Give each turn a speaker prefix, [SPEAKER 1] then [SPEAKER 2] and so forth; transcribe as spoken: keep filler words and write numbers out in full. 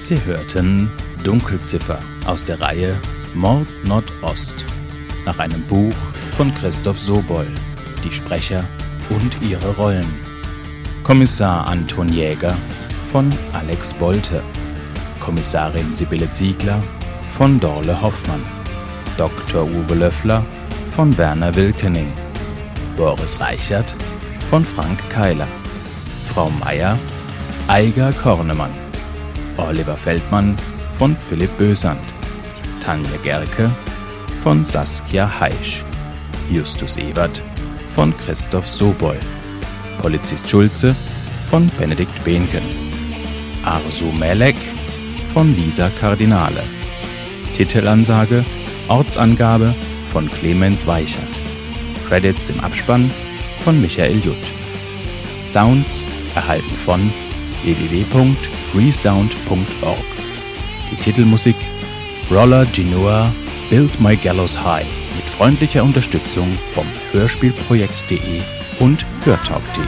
[SPEAKER 1] Sie hörten Dunkelziffer aus der Reihe Mord Nordost nach einem Buch von Christoph Sobol. Die Sprecher und ihre Rollen: Kommissar Anton Jäger von Alex Bolte, Kommissarin Sibylle Ziegler von Dorle Hoffmann, Doktor Uwe Löffler von Werner Wilkening, Boris Reichert von Frank Keiler, Frau Meier Eiger Kornemann, Oliver Feldmann von Philipp Bösand, Tanja Gerke von Saskia Heisch, Justus Ewert von Christoph Sobol, Polizist Schulze von Benedikt Behnken, Arzu Melek von Lisa Kardinale, Titelansage, Ortsangabe von Clemens Weichert, Credits im Abspann von Michael Jutt. Sounds erhalten von w w w punkt freesound punkt org. Die Titelmusik Roller Genua Build My Gallows High mit freundlicher Unterstützung vom Hörspielprojekt punkt de und hörtalk punkt de.